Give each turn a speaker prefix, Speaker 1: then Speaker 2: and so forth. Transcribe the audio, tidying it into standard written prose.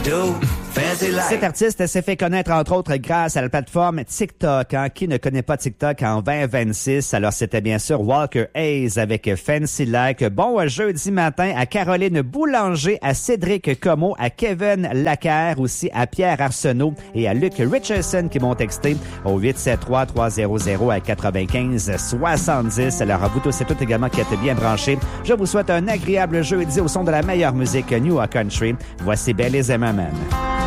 Speaker 1: do.
Speaker 2: Cet artiste s'est fait connaître, entre autres, grâce à la plateforme TikTok. Qui ne connaît pas TikTok en 2026? Alors, c'était bien sûr Walker Hayes avec Fancy Like. Bon jeudi matin à Caroline Boulanger, à Cédric Comeau, à Kevin Lacaire, aussi à Pierre Arsenault et à Luc Richardson qui m'ont texté au 873-300-95-70. Alors, à vous tous et toutes également qui êtes bien branchés, je vous souhaite un agréable jeudi au son de la meilleure musique New Country. Voici Belly Zimmerman.